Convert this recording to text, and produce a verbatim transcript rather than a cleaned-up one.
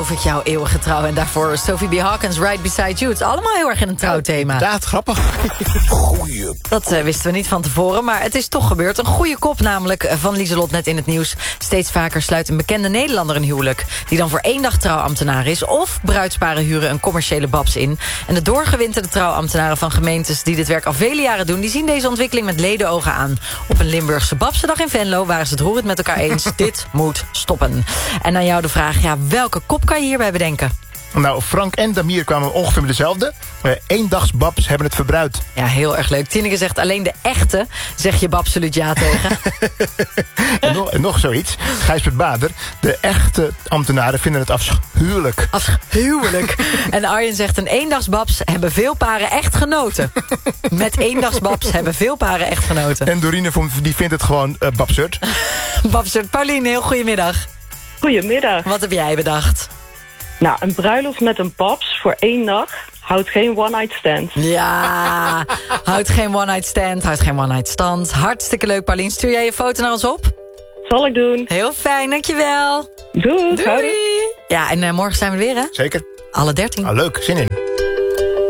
Of ik jouw eeuwige trouw en daarvoor Sophie B. Hawkins, Right Beside You. Het is allemaal heel erg in een trouwthema. Inderdaad, grappig. Goeie. Dat uh, wisten we niet van tevoren, maar het is toch gebeurd. Een goede kop namelijk uh, van Lieselot net in het nieuws. Steeds vaker sluit een bekende Nederlander een huwelijk... die dan voor één dag trouwambtenaar is. Of bruidsparen huren een commerciële babs in. En de doorgewinterde trouwambtenaren van gemeentes... die dit werk al vele jaren doen... die zien deze ontwikkeling met ledenogen aan. Op een Limburgse babsendag in Venlo waren ze het roerend met elkaar eens. Dit moet stoppen. En aan jou de vraag, ja, welke kop kan je hierbij bedenken? Nou, Frank en Damir kwamen ongeveer met dezelfde. Uh, Eendagsbabs hebben het verbruikt. Ja, heel erg leuk. Tineke zegt alleen de echte, zeg je babsoluut ja tegen. en, nog, en nog zoiets. Gijsbert Bader. De echte ambtenaren vinden het afschuwelijk. Afschuwelijk. En Arjen zegt een eendagsbabs hebben veel paren echt genoten. Met eendagsbabs hebben veel paren echt genoten. En Dorine die vindt het gewoon uh, babserd. Babserd. Pauline, heel goedemiddag. Goedemiddag. Wat heb jij bedacht? Nou, een bruiloft met een paps voor één dag houdt geen one-night stand. Ja, houdt geen one-night stand, houdt geen one-night stand. Hartstikke leuk, Pauline. Stuur jij je foto naar ons op? Zal ik doen. Heel fijn, dankjewel. Doei. Doei. Ja, en uh, morgen zijn we weer, hè? Zeker. Alle dertien. Ah, leuk, zin in.